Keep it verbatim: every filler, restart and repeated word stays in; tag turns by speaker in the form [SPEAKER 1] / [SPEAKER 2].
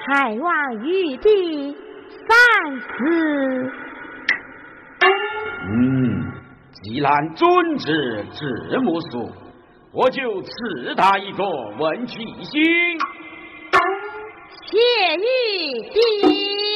[SPEAKER 1] 还望玉帝三思。
[SPEAKER 2] 嗯，既然遵旨至母叔，我就赐他一个文曲星。
[SPEAKER 1] 谢玉帝。